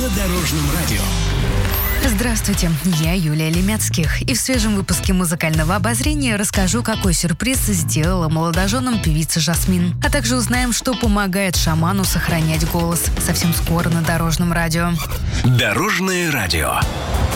на Дорожном радио. Здравствуйте, я Юлия Лемецких. И в свежем выпуске музыкального обозрения расскажу, какой сюрприз сделала молодоженам певица Жасмин. А также узнаем, что помогает шаману сохранять голос. Совсем скоро на Дорожном радио. Дорожное радио.